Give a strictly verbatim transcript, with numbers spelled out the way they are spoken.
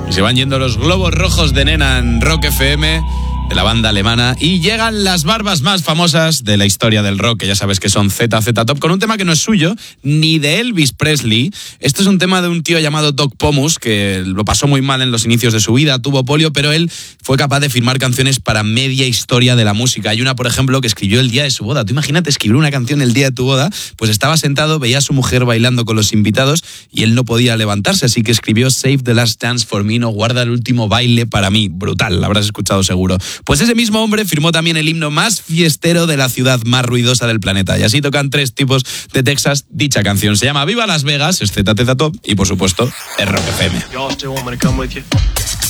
Se van yendo los globos rojos de Nena en Rock F M, de la banda alemana, y llegan las barbas más famosas de la historia del rock, que ya sabes que son Z Z Top, con un tema que no es suyo, ni de Elvis Presley. Esto es un tema de un tío llamado Doc Pomus, que lo pasó muy mal en los inicios de su vida, tuvo polio, pero él fue capaz de firmar canciones para media historia de la música. Hay una, por ejemplo, que escribió el día de su boda. Tú imagínate escribir una canción el día de tu boda, pues estaba sentado, veía a su mujer bailando con los invitados y él no podía levantarse, así que escribió Save the Last Dance for Me, no, guarda el último baile para mí. Brutal, la habrás escuchado seguro. Pues ese mismo hombre firmó también el himno más fiestero de la ciudad más ruidosa del planeta. Y así tocan tres tipos de Texas dicha canción. Se llama Viva Las Vegas, es Z Z Top y por supuesto es Rock F M.